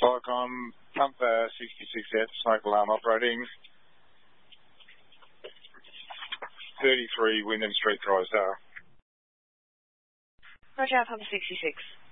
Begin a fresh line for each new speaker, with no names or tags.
Viacom, pump 66F, smoke alarm operating. 33 Wyndham Street, Drysdale.
Roger, pump 66.